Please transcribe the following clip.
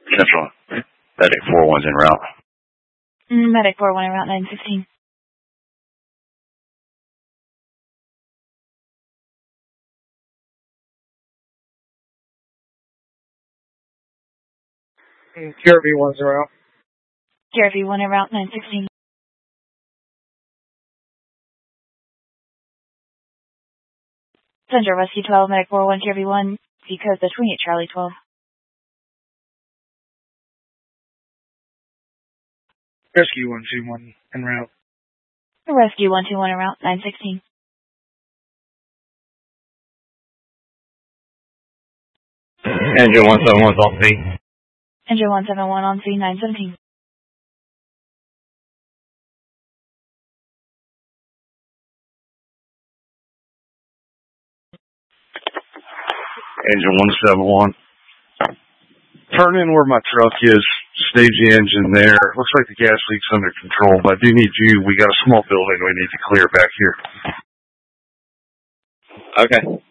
Central. Medic 4-1's en route. Medic 4-1 en route 916. QRV 1's en route. QRV 1 en route 916. Central Rescue 12, Medic 4-1, QRV 1, decode the 28 Charlie 12. Rescue 121 en route. Rescue 121 en route 916. Engine 171's on Z. Engine 171 on C 917. Engine 171. Turn in where my truck is. Stage the engine there. Looks like the gas leak's under control, but I do need you. We got a small building we need to clear back here. Okay.